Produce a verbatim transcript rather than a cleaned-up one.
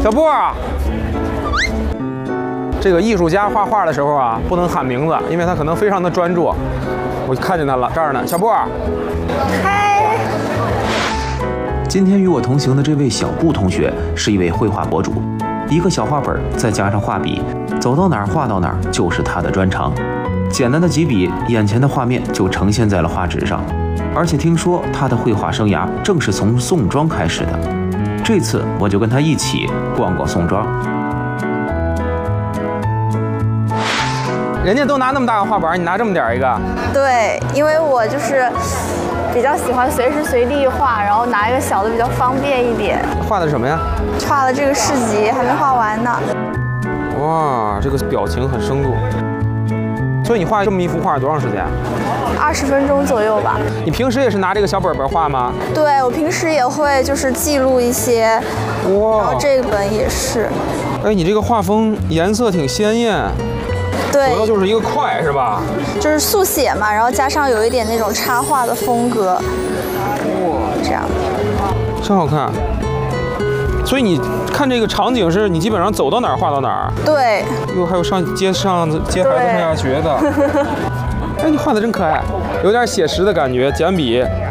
小布啊，这个艺术家画画的时候啊，不能喊名字，因为他可能非常的专注。我看见他了，这儿呢，小布。 嗨。 今天与我同行的这位小布同学是一位绘画博主，一个小画本再加上画笔，走到哪儿画到哪儿就是他的专长。简单的几笔，眼前的画面就呈现在了画纸上。而且听说他的绘画生涯正是从宋庄开始的。这次我就跟他一起逛逛宋庄。 人家都拿那么大个画板，你拿这么点一个？ 对，因为我就是比较喜欢随时随地画，然后拿一个小的比较方便一点。 画的什么呀？ 画了这个市集，还没画完呢。 哇，这个表情很生动。所以你画这么一幅画多长时间？ 二十分钟左右吧。 你平时也是拿这个小本本画吗？ 对，我平时也会就是记录一些。哇。然后这本也是。 哎，你这个画风颜色挺鲜艳。 对。 主要就是一个快是吧？ 就是速写嘛，然后加上有一点那种插画的风格。哇，这样。 真好看。所以你看这个场景是你基本上走到哪儿画到哪儿。 对。 哟，还有上街上接孩子上下学的。哎，你画的真可爱，有点写实的感觉，简笔